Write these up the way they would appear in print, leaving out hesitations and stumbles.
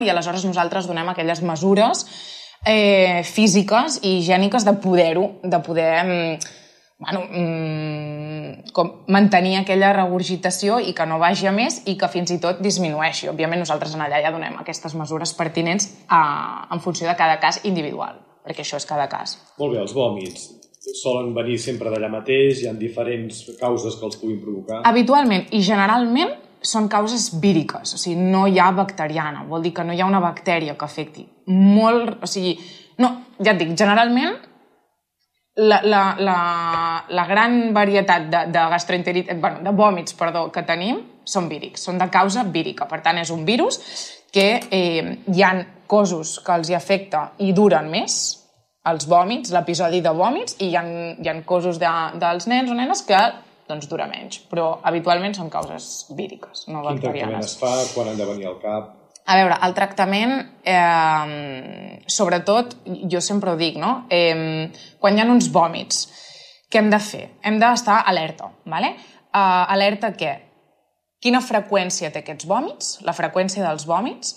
i aleshores nosaltres donem aquelles mesures físiques i higièniques de poder mantenir aquella regurgitació i que no vagi a més i que fins i tot disminueixi. Òbviament nosaltres allà ja donem aquestes mesures pertinents en funció de cada cas individual, perquè això és cada cas. Molt bé, els vòmits solen venir sempre d'allà mateix? Hi ha diferents causes que els puguin provocar? Habitualment i generalment són causes víriques, o sigui, no hi ha bacteriana, vol dir que no hi ha una bactèria que afecti molt, o sigui, no, ja et dic, generalment la gran varietat de gastroenteritis, de vòmits, que tenim són vírics, són de causa vírica, per tant és un virus que hi ha cossos que els hi afecta i duren més, els vòmits, l'episodi de vòmits, i hi ha cossos dels nens o nenes que doncs dura menys, però habitualment són causes víriques, no bacterianes. Quin tractament es fa? Quan han de venir al cap? A veure, el tractament, sobretot, jo sempre ho dic, no? Quan hi ha uns vòmits, què hem de fer? Hem d'estar alerta, ¿vale? Alerta a què? Quina freqüència té aquests vòmits? La freqüència dels vòmits.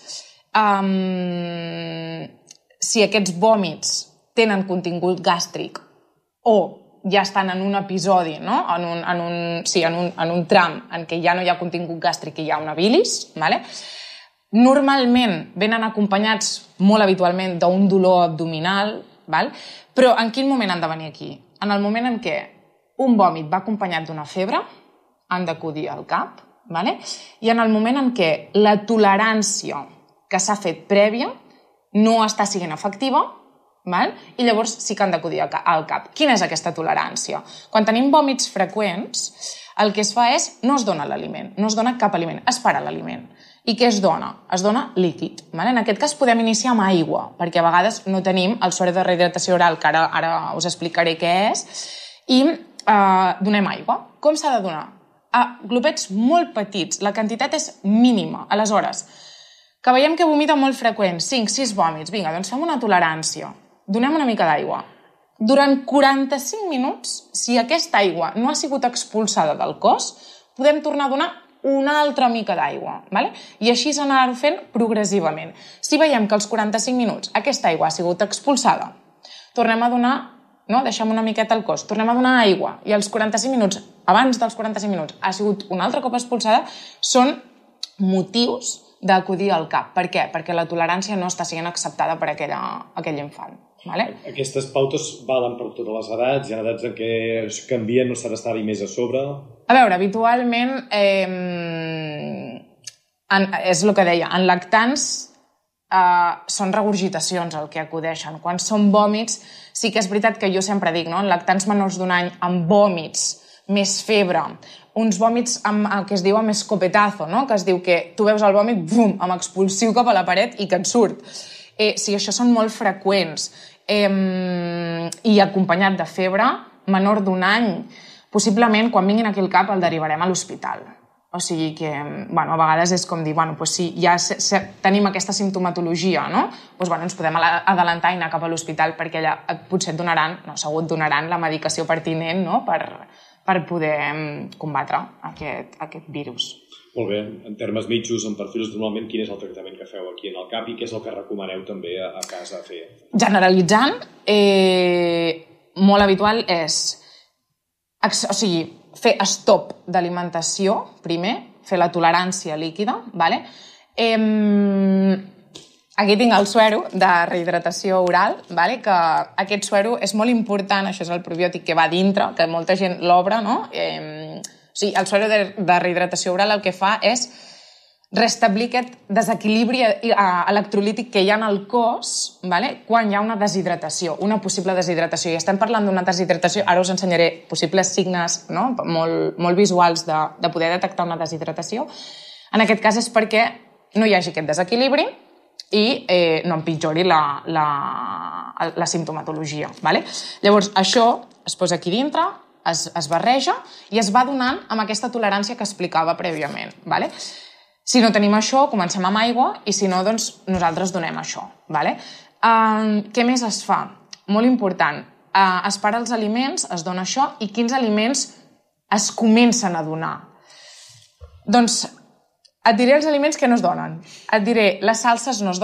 Si aquests vòmits tenen contingut gàstric o ja estan en un episodi, no? en un tram en què ja no hi ha contingut gàstric i hi ha una bilis, ¿vale? Normalment venen acompanyats molt habitualment d'un dolor abdominal, ¿vale? Però en quin moment han de venir aquí? En el moment en què un vòmit va acompanyat d'una febre, han d'acudir al CAP, ¿vale? I en el moment en què la tolerància que s'ha fet prèvia no està sent efectiva, val? I llavors sí que han d'acudir al CAP. Quina és aquesta tolerància? Quan tenim vòmits freqüents, el que es fa és no es dona l'aliment, no es dona cap aliment, es para l'aliment. I què es dona? Es dona líquid. En aquest cas podem iniciar amb aigua, perquè a vegades no tenim el suero de rehidratació oral, que ara us explicaré què és, i donem aigua. Com s'ha de donar? A glopets molt petits, la quantitat és mínima. Aleshores, que veiem que vomita molt freqüent, 5-6 vòmits, vinga, doncs fem una tolerància. Donem una mica d'aigua. Durant 45 minuts, si aquesta aigua no ha sigut expulsada del cos, podem tornar a donar una altra mica d'aigua, ¿vale? I així s'anarà fent progressivament. Si veiem que als 45 minuts aquesta aigua ha sigut expulsada, tornem a donar, no? Deixem una miqueta al cos, tornem a donar aigua, i als 45 minuts, abans dels 45 minuts, ha sigut un altre cop expulsada, són motius d'acudir al CAP. Per què? Perquè la tolerància no està sent acceptada per aquell infant. Vale? Aquestes pautes valen per totes les edats? Hi ha edats en què es canvien, no s'ha d'estar-hi més a sobre? A veure, habitualment és el que deia, en lactants són regurgitacions el que acudeixen. Quan són vòmits, sí que és veritat que jo sempre dic, no? En lactants menors d'un any amb vòmits, més febre, uns vòmits que es diu amb escopetazo, no? Que es diu que tu veus el vòmit, bum, amb expulsiu cap a la paret i que et surt. Si això són molt freqüents i acompanyat de febre, menor d'un any, possiblement quan vinguin aquí al CAP el derivarem a l'hospital. O sigui que, a vegades és com dir, si ja tenim aquesta simptomatologia, no? Ens podem adelantar i anar cap a l'hospital perquè allà potser et donaran, segur et donaran la medicació pertinent, no? Per poder combatre aquest virus. Molt bé. En termes mitjos, en perfils, normalment, quin és el tractament que feu aquí en el CAP i què és el que recomaneu també a casa fer? Generalitzant, molt habitual és fer stop d'alimentació, primer, fer la tolerància líquida, ¿vale? Aquí tinc el suero de rehidratació oral, ¿vale? Que aquest suero és molt important, això és el probiòtic que va dintre, que molta gent l'obre, no? El suero de rehidratació oral el que fa és restablir aquest desequilibri electrolític que hi ha en el cos, ¿vale? Quan hi ha una deshidratació, una possible deshidratació. I estem parlant d'una deshidratació, ara us ensenyaré possibles signes, no? molt visuals de poder detectar una deshidratació. En aquest cas és perquè no hi hagi aquest desequilibri i no empitjori la simptomatologia. ¿Vale? Llavors, això es posa aquí dintre, es barreja i es va donant amb aquesta tolerància que explicava prèviament. ¿Vale? Si no tenim això, comencem amb aigua i si no, doncs nosaltres donem això. ¿Vale? Què més es fa? Molt important. Es para els aliments, es dona això i quins aliments es comencen a donar? Doncs Et diré els aliments que no es donen. Et diré les salses no es donen,